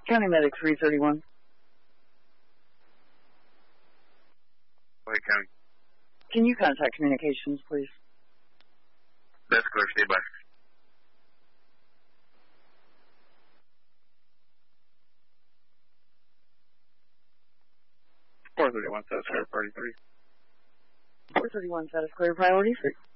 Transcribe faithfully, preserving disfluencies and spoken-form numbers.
County Medic three thirty-one. Wait, County. Can you contact communications, please? That's clear. Stay by. four thirty-one, status clear, priority three. four thirty-one, status clear, priority three.